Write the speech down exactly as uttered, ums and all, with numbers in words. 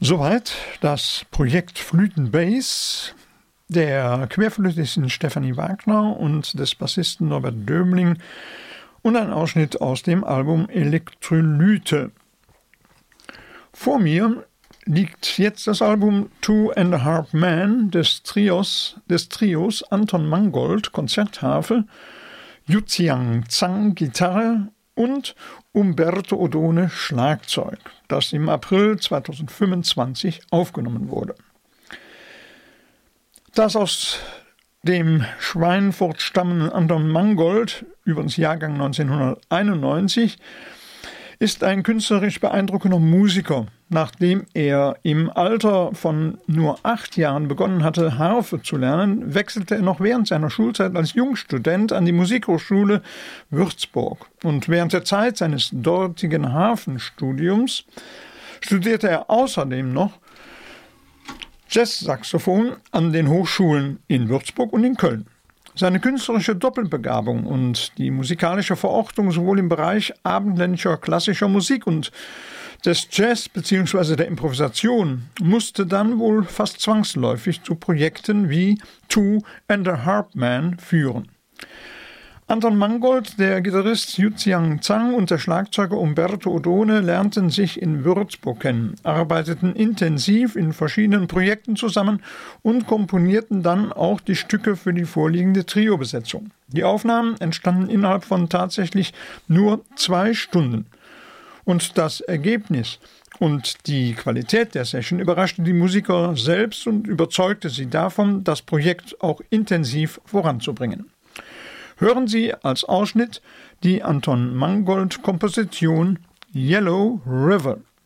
Soweit das Projekt Flüten-Bass der Querflötistin Stefanie Wagner und des Bassisten Norbert Döbling und ein Ausschnitt aus dem Album Elektrolyte. Vor mir liegt jetzt das Album Two and a Half Men des Trios, des Trios Anton Mangold Konzertharfe, Yuxiang Zhang Gitarre und Umberto Odone Schlagzeug, das im April zweitausendfünfundzwanzig aufgenommen wurde. Das aus dem Schweinfurt stammenden Anton Mangold, übrigens Jahrgang neunzehnhunderteinundneunzig, ist ein künstlerisch beeindruckender Musiker. Nachdem er im Alter von nur acht Jahren begonnen hatte, Harfe zu lernen, wechselte er noch während seiner Schulzeit als Jungstudent an die Musikhochschule Würzburg. Und während der Zeit seines dortigen Harfenstudiums studierte er außerdem noch Jazzsaxophon an den Hochschulen in Würzburg und in Köln. Seine künstlerische Doppelbegabung und die musikalische Verortung sowohl im Bereich abendländischer klassischer Musik und des Jazz bzw. der Improvisation musste dann wohl fast zwangsläufig zu Projekten wie Two and a Half Men führen. Anton Mangold, der Gitarrist Yuxiang Zhang und der Schlagzeuger Umberto Odone lernten sich in Würzburg kennen, arbeiteten intensiv in verschiedenen Projekten zusammen und komponierten dann auch die Stücke für die vorliegende Trio-Besetzung. Die Aufnahmen entstanden innerhalb von tatsächlich nur zwei Stunden. Und das Ergebnis und die Qualität der Session überraschte die Musiker selbst und überzeugte sie davon, das Projekt auch intensiv voranzubringen. Hören Sie als Ausschnitt die Anton Mangold-Komposition Yellow River.